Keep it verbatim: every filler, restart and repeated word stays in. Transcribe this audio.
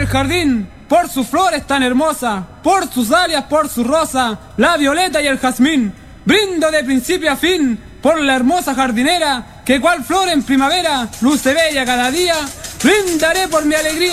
jardín, por sus flores tan hermosas, por sus dalias, por su rosa, la violeta y el jazmín. Brindo de principio a fin por la hermosa jardinera, que cual flor en primavera luce bella cada día. Brindaré por mi alegría